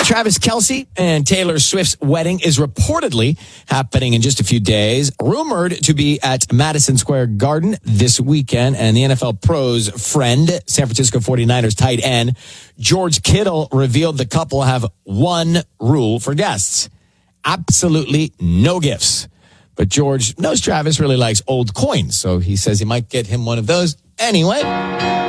Travis Kelce and Taylor Swift's wedding is reportedly happening in just a few days. Rumored to be at Madison Square Garden this weekend. And the NFL pros friend, San Francisco 49ers tight end, George Kittle, revealed the couple have one rule for guests. Absolutely no gifts. But George knows Travis really likes old coins, so he says he might get him one of those anyway.